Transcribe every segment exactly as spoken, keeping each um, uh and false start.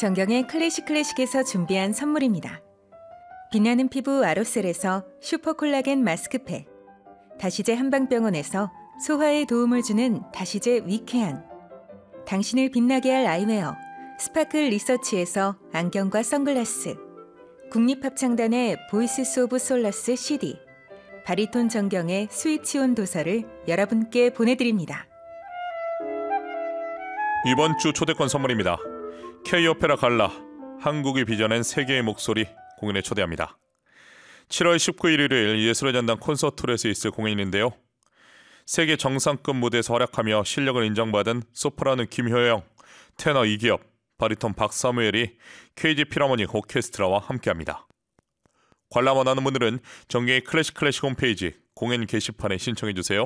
정경의 클래식 클래식에서 준비한 선물입니다. 빛나는 피부 아로셀에서 슈퍼콜라겐 마스크팩, 다시제 한방병원에서 소화에 도움을 주는 다시제 위쾌한, 당신을 빛나게 할 아이웨어 스파클 리서치에서 안경과 선글라스, 국립합창단의 보이스스 오브 솔라스 씨디, 바리톤 정경의 스위치온 도서를 여러분께 보내드립니다. 이번 주 초대권 선물입니다. K-오페라 갈라, 한국이 빚어낸 세계의 목소리 공연에 초대합니다. 칠월 십구일 일요일 예술의 전당 콘서트홀에서 있을 공연인데요. 세계 정상급 무대에서 활약하며 실력을 인정받은 소프라노 김효영, 테너 이기엽, 바리톤 박사무엘이 케이지 필하모닉 오케스트라와 함께합니다. 관람 원하는 분들은 정경의 클래식 클래식 홈페이지 공연 게시판에 신청해주세요.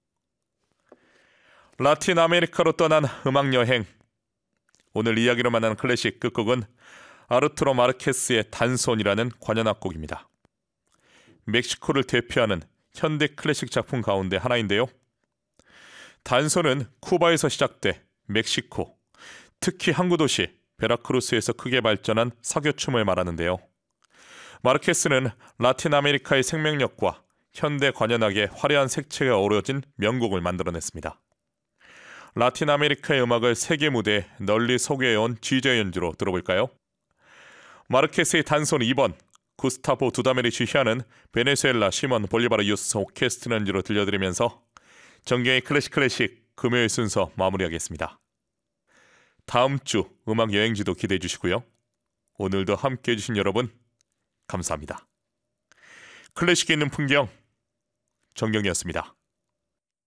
라틴 아메리카로 떠난 음악 여행. 오늘 이야기로 만나는 클래식 끝곡은 아르투로 마르케스의 단손이라는 관현악곡입니다. 멕시코를 대표하는 현대 클래식 작품 가운데 하나인데요. 단손은 쿠바에서 시작돼 멕시코, 특히 항구 도시 베라크루스에서 크게 발전한 사교춤을 말하는데요. 마르케스는 라틴 아메리카의 생명력과 현대 관현악의 화려한 색채가 어우러진 명곡을 만들어냈습니다. 라틴 아메리카의 음악을 세계 무대에 널리 소개해온 지제 연주로 들어볼까요? 마르케스의 단손 이 번 구스타보 두다메리 지휘하는 베네수엘라 시몬 볼리바르 유스 오케스트라 연주로 들려드리면서 정경의 클래식 클래식 금요일 순서 마무리하겠습니다. 다음 주 음악 여행지도 기대해 주시고요. 오늘도 함께해 주신 여러분 감사합니다. 클래식이 있는 풍경 정경이었습니다.